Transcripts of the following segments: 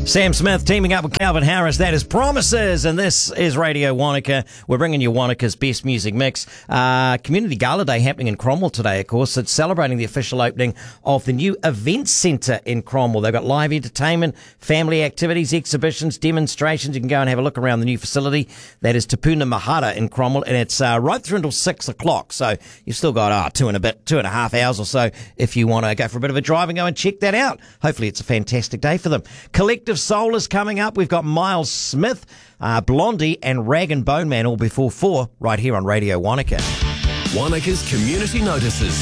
Sam Smith teaming up with Calvin Harris. That is Promises, and this is Radio Wanaka. We're bringing you Wanaka's best music mix. Community Gala Day happening in Cromwell today, of course. It's celebrating the official opening of the new event centre in Cromwell. They've got live entertainment, family activities, exhibitions, demonstrations. You can go and have a look around the new facility. That is Te Puna Mahara in Cromwell, and it's right through until 6 o'clock. So you've still got 2.5 hours or so if you want to go for a bit of a drive and go and check that out. Hopefully it's a fantastic day for them. Collective Soul is coming up. We've got Miles Smith, Blondie and Rag and Bone Man all before 4 right here on Radio Wanaka. Wanaka's Community Notices.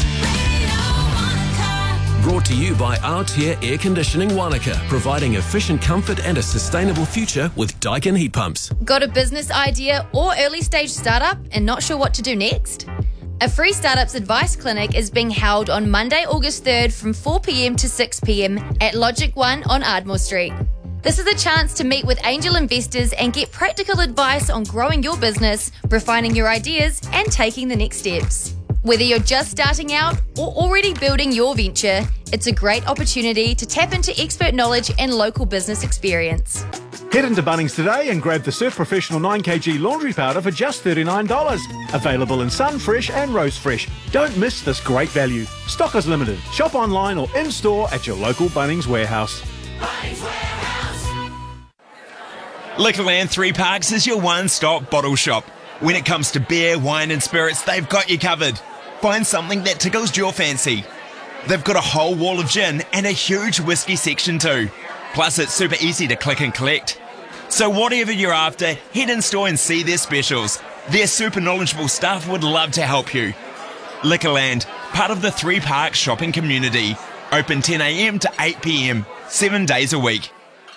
Brought to you by Aotea Air Conditioning Wanaka, providing efficient comfort and a sustainable future with Daikin heat pumps. Got a business idea or early stage startup and not sure what to do next? A free startups advice clinic is being held on Monday, August 3rd from 4 p.m. to 6 p.m. at Logic 1 on Ardmore Street. This is a chance to meet with angel investors and get practical advice on growing your business, refining your ideas, and taking the next steps. Whether you're just starting out or already building your venture, it's a great opportunity to tap into expert knowledge and local business experience. Head into Bunnings today and grab the Surf Professional 9kg laundry powder for just $39. Available in Sun Fresh and Rose Fresh. Don't miss this great value. Stock is limited. Shop online or in-store at your local Bunnings warehouse. Bunnings Warehouse. Liquorland 3 Parks is your one-stop bottle shop. When it comes to beer, wine and spirits, they've got you covered. Find something that tickles your fancy. They've got a whole wall of gin and a huge whiskey section too. Plus, it's super easy to click and collect. So whatever you're after, head in store and see their specials. Their super knowledgeable staff would love to help you. Liquorland, part of the 3 Parks shopping community. Open 10 a.m. to 8 p.m, 7 days a week.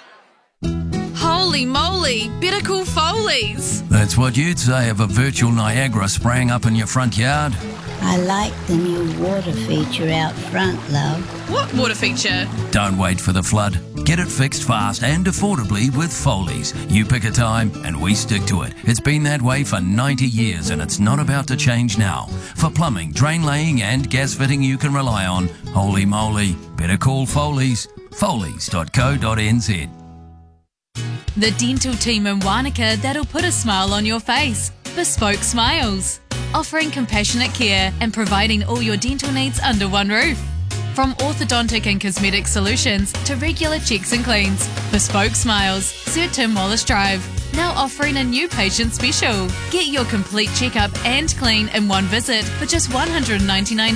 Holy moly, better call Foley's. That's what you'd say of a virtual Niagara spraying up in your front yard. I like the new water feature out front, love. What water feature? Don't wait for the flood. Get it fixed fast and affordably with Foley's. You pick a time and we stick to it. It's been that way for 90 years and it's not about to change now. For plumbing, drain laying and gas fitting you can rely on, holy moly, better call Foley's. Foleys.co.nz. The dental team in Wanaka that'll put a smile on your face. Bespoke Smiles. Offering compassionate care and providing all your dental needs under one roof. From orthodontic and cosmetic solutions to regular checks and cleans. Bespoke Smiles, Sir Tim Wallace Drive. Now offering a new patient special. Get your complete checkup and clean in one visit for just $199.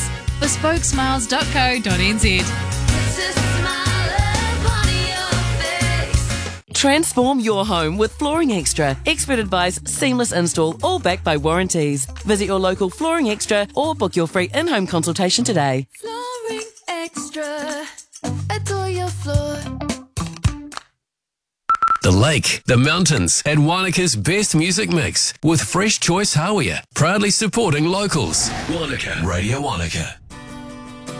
Bespokesmiles.co.nz. Transform your home with Flooring Extra. Expert advice, seamless install, all backed by warranties. Visit your local Flooring Extra or book your free in-home consultation today. Flooring Extra. Adore your floor. The lake, the mountains, and Wanaka's best music mix with Fresh Choice Hawea, proudly supporting locals. Wanaka, Radio Wanaka.